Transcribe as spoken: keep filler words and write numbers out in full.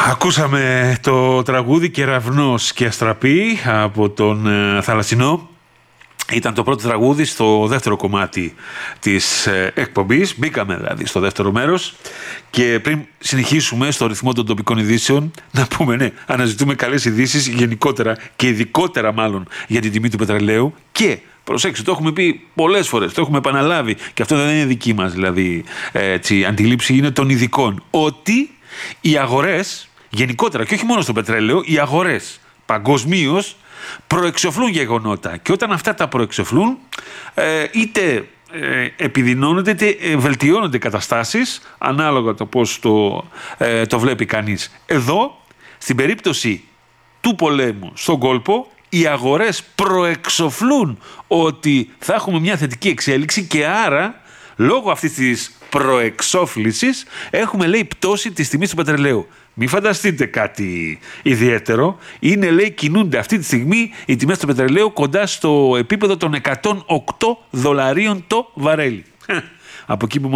Ακούσαμε το τραγούδι «Κεραυνός και Αστραπή» από τον ε, Θαλασσινό. Ήταν το πρώτο τραγούδι στο δεύτερο κομμάτι της ε, εκπομπής. Μπήκαμε δηλαδή στο δεύτερο μέρος. Και πριν συνεχίσουμε στο ρυθμό των τοπικών ειδήσεων, να πούμε ναι, αναζητούμε καλές ειδήσεις γενικότερα και ειδικότερα μάλλον για την τιμή του πετρελαίου. Και προσέξτε, το έχουμε πει πολλές φορές, το έχουμε επαναλάβει, και αυτό δεν είναι δική μας δηλαδή έτσι, αντιλήψη, είναι των ειδικών, ότι οι αγορές γενικότερα και όχι μόνο στο πετρέλαιο, οι αγορές παγκοσμίως προεξοφλούν γεγονότα. Και όταν αυτά τα προεξοφλούν, ε, είτε ε, επιδεινώνονται είτε ε, βελτιώνονται καταστάσεις ανάλογα το πώς το, ε, το βλέπει κανείς. Εδώ, στην περίπτωση του πολέμου στον κόλπο, οι αγορές προεξοφλούν ότι θα έχουμε μια θετική εξέλιξη και άρα, λόγω αυτής της προεξόφλησης, έχουμε, λέει, πτώση της τιμής του πετρελαίου. Μην φανταστείτε κάτι ιδιαίτερο. Είναι, λέει, κινούνται αυτή τη στιγμή οι τιμές του πετρελαίου κοντά στο επίπεδο των εκατόν οκτώ δολαρίων το βαρέλι. Από εκεί που